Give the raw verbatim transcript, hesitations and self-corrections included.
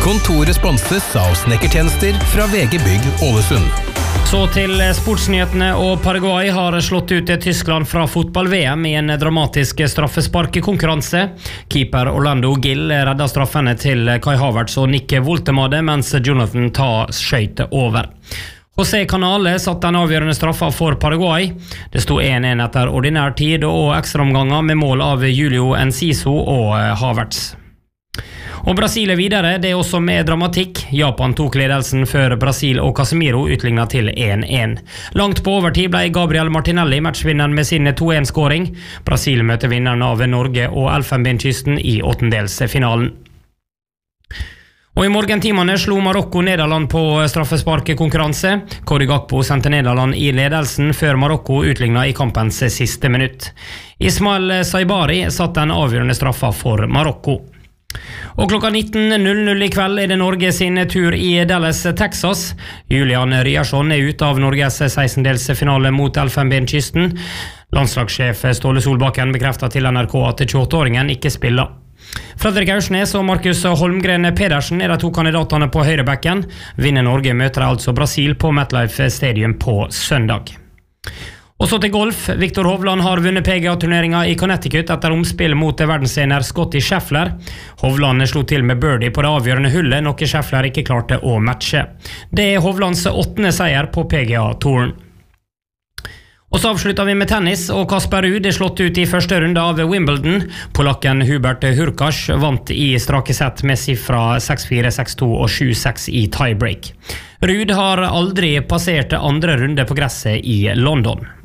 Kontoret sponses av snekkertjenester fra V G Bygg Ålesund. Så til sportsnyhetene, og Paraguay har slått ut Tyskland fra fotball-V M i en dramatisk straffesparkekonkurranse. Keeper Orlando Gill redda straffene til Kai Havertz og Nick Woltemade, mens Jonathan Tah skjøt over. José Canale satt den avgjørende straffa for Paraguay. Det sto en en etter ordinær tid og ekstraomganger med mål av Julio Enciso og Havertz. Og Brasil er videre, det er også med dramatikk. Japan tok ledelsen før Brasil og Casemiro utlignet til en en. Langt på overtid ble Gabriel Martinelli matchvinneren med sin to en-skåring. Brasil møter vinneren av Norge og Elfenbenskysten i åttendelsfinalen. Og i morgentimene slo Marokko Nederland på straffesparkekonkurranse. Cody Gakpo sendte Nederland i ledelsen før Marokko utlignet i kampens siste minutt. Ismail Saibari satt den avgjørende straffa for Marokko. Og klokka nitten null null i kveld er det Norge sin tur i Dallas, Texas. Julian Ryerson er ute av Norges sekstendelsfinale mot Elfenbenskysten. Landslagssjef Ståle Solbakken bekreftet til N R K at tjueåtte-åringen ikke spiller. Fredrik Aursnes og Markus Holmgren Pedersen er de to kandidatene på høyrebekken. Vinner Norge møter altså Brasil på MetLife Stadium på søndag. Og så til golf. Viktor Hovland har vunnet P G A-turneringen i Connecticut etter omspill mot verdensener Scottie Scheffler. Hovland slo til med birdie på det avgjørende hullet, noe Scheffler ikke klarte å matche. Det er Hovlands åttende seier på P G A-touren. Og så avslutter vi med tennis, og Kasper Ruud er slått ut i første runde av Wimbledon. Polakken Hubert Hurkacz vant i strake sett med sifra seks fire, seks to og sju seks i tiebreak. Ruud har aldri passert andre runde på gresset i London.